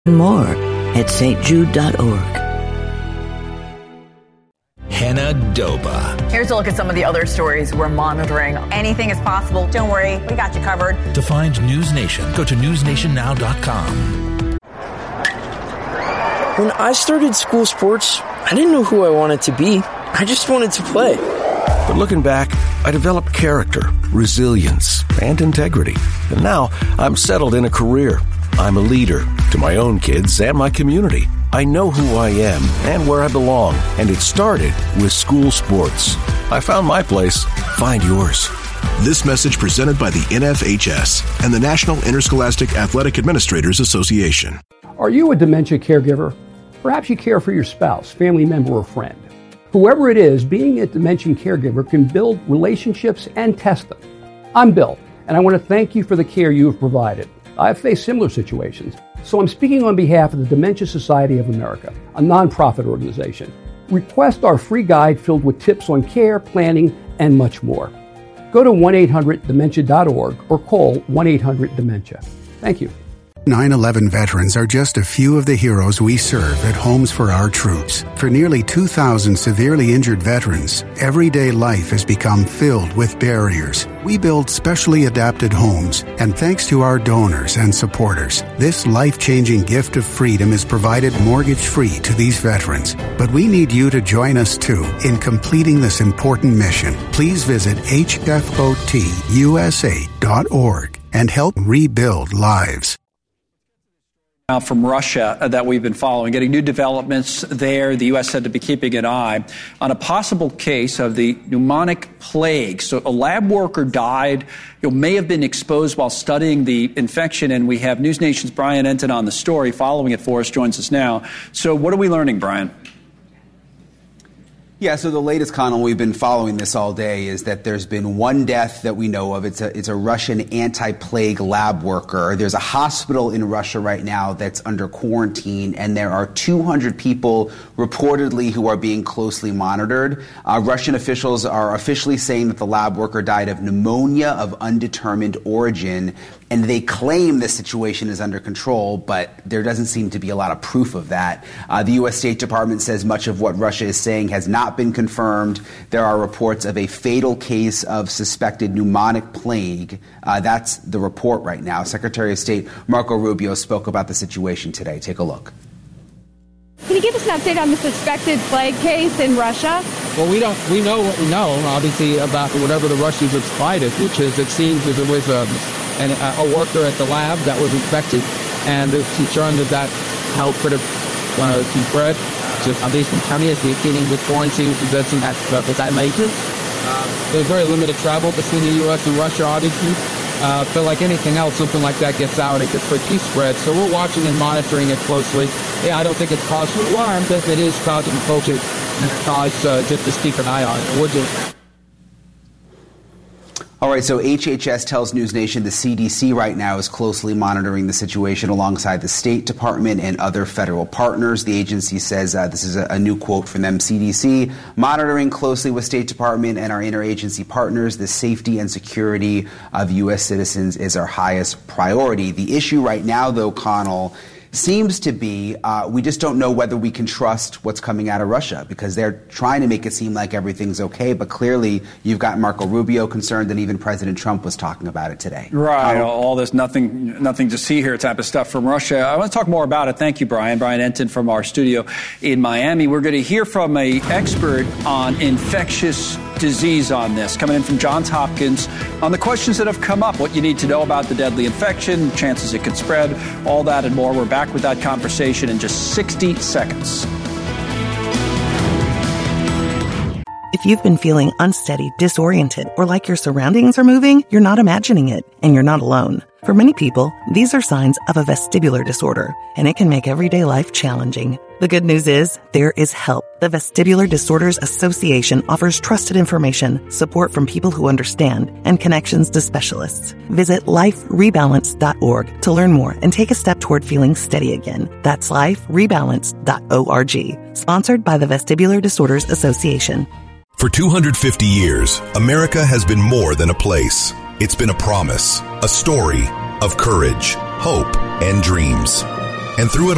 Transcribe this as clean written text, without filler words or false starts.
More at stjude.org. Hannah Doba. Here's a look at some of the other stories we're monitoring. Anything is possible. Don't worry, we got you covered. To find News Nation, go to newsnationnow.com. When I started school sports, I didn't know who I wanted to be. I just wanted to play. But looking back, I developed character, resilience, and integrity. And now I'm settled in a career. I'm a leader to my own kids and my community. I know who I am and where I belong, and it started with school sports. I found my place. Find yours. This message presented by the NFHS and the National Interscholastic Athletic Administrators Association. Are you a dementia caregiver? Perhaps you care for your spouse, family member, or friend. Whoever it is, being a dementia caregiver can build relationships and test them. I'm Bill, and I want to thank you for the care you have provided. I've faced similar situations, so I'm speaking on behalf of the Dementia Society of America, a nonprofit organization. Request our free guide filled with tips on care, planning, and much more. Go to 1-800-DEMENTIA.org or call 1-800-DEMENTIA. Thank you. 9/11 veterans are just a few of the heroes we serve at Homes for Our Troops. For nearly 2,000 severely injured veterans, everyday life has become filled with barriers. We build specially adapted homes, and thanks to our donors and supporters, this life-changing gift of freedom is provided mortgage-free to these veterans. But we need you to join us, too, in completing this important mission. Please visit hfotusa.org and help rebuild lives. From Russia that we've been following, getting new developments there. The U.S. said to be keeping an eye on a possible case of the pneumonic plague. So a lab worker died, may have been exposed while studying the infection, and we have News Nation's Brian Entin on the story following it for us, joins us now. So what are we learning, Brian? Yeah, so the latest, Connell, we've been following this all day, is that there's been one death that we know of. It's a Russian anti-plague lab worker. There's a hospital in Russia right now that's under quarantine, and there are 200 people reportedly who are being closely monitored. Russian officials are officially saying that the lab worker died of pneumonia of undetermined origin, and they claim the situation is under control, but there doesn't seem to be a lot of proof of that. The U.S. State Department says much of what Russia is saying has not been confirmed. There are reports of a fatal case of suspected pneumonic plague. That's the report right now. Secretary of State Marco Rubio spoke about the situation today. Take a look. Can you give us an update on the suspected plague case in Russia? Well, we know what we know, obviously, about whatever the Russians have spied, which is it seems that there was a worker at the lab that was infected, and there's concern that helped sort of spread. Just obviously, community dealing with quarantine possessing that major. There's very limited travel between the U.S. and Russia, obviously. But like anything else, something like that gets out, it gets quickly spread. So we're watching and monitoring it closely. Yeah, I don't think it's cause for alarm, but it is causing folks just to keep an eye on it. We're just... All right, so HHS tells News Nation the CDC right now is closely monitoring the situation alongside the State Department and other federal partners. The agency says, this is a new quote from them, CDC, monitoring closely with State Department and our interagency partners. The safety and security of U.S. citizens is our highest priority. The issue right now, though, Connell, seems to be we just don't know whether we can trust what's coming out of Russia, because they're trying to make it seem like everything's okay. But clearly you've got Marco Rubio concerned, and even President Trump was talking about it today. Right. All this nothing to see here type of stuff from Russia. I want to talk more about it. Thank you, Brian. Brian Entin from our studio in Miami. We're going to hear from an expert on infectious disease on this, coming in from Johns Hopkins, on the questions that have come up, what you need to know about the deadly infection, chances it could spread, all that and more. We're back with that conversation in just 60 seconds. If you've been feeling unsteady, disoriented, or like your surroundings are moving, you're not imagining it, and you're not alone. For many people, these are signs of a vestibular disorder, and it can make everyday life challenging. The good news is, there is help. The Vestibular Disorders Association offers trusted information, support from people who understand, and connections to specialists. Visit liferebalance.org to learn more and take a step toward feeling steady again. That's liferebalance.org. Sponsored by the Vestibular Disorders Association. For 250 years, America has been more than a place. It's been a promise, a story of courage, hope, and dreams. And through it